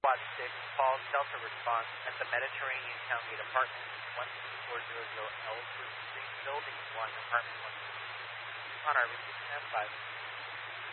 Squad 6, call Delta response at the Mediterranean Towngate Apartment, 12400 Ellsworth Street, Building 1, Apartment 1. On our receipt, stand by.